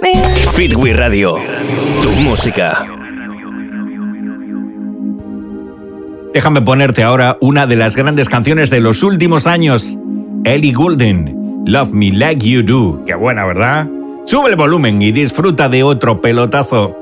Fitwi Radio, tu música. Déjame ponerte ahora una de las grandes canciones de los últimos años. Ellie Goulding, Love Me Like You Do. Qué buena, ¿verdad? Sube el volumen y disfruta de otro pelotazo.